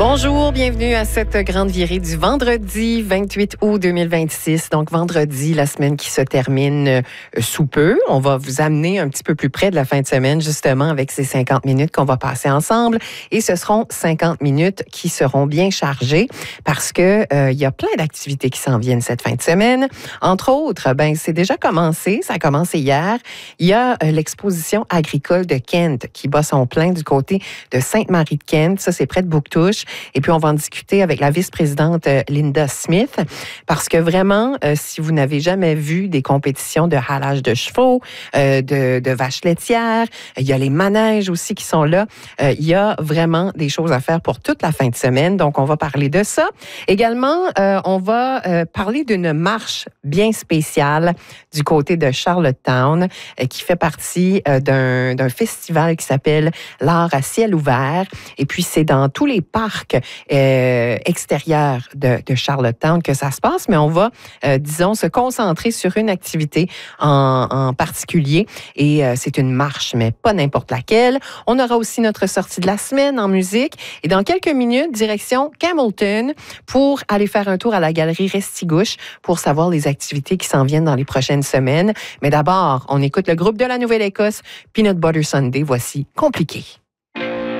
Bonjour, bienvenue à cette grande virée du vendredi 28 août 2026. Donc, vendredi, la semaine qui se termine sous peu. On va vous amener un petit peu plus près de la fin de semaine, justement, avec ces 50 minutes qu'on va passer ensemble. Et ce seront 50 minutes qui seront bien chargées parce que il y a plein d'activités qui s'en viennent cette fin de semaine. Entre autres, c'est déjà commencé. Ça a commencé hier. Il y a l'exposition agricole de Kent qui bat son plein du côté de Sainte-Marie-de-Kent. Ça, c'est près de Bouctouche. Et puis, on va en discuter avec la vice-présidente Linda Smith parce que vraiment, si vous n'avez jamais vu des compétitions de halage de chevaux, de vaches laitières, il y a les manèges aussi qui sont là. Il y a vraiment des choses à faire pour toute la fin de semaine. Donc, on va parler de ça. Également, on va parler d'une marche bien spéciale du côté de Charlottetown qui fait partie d'un festival qui s'appelle l'Art à ciel ouvert. Et puis, c'est dans tous les parcs extérieurs de Charlottetown que ça se passe, mais on va, disons, se concentrer sur une activité en particulier. Et c'est une marche, mais pas n'importe laquelle. On aura aussi notre sortie de la semaine en musique. Et dans quelques minutes, direction Camelton pour aller faire un tour à la galerie Restigouche pour savoir les activités qui s'en viennent dans les prochaines semaines. Mais d'abord, on écoute le groupe de la Nouvelle-Écosse, Peanut Butter Sunday. Voici Compliqué.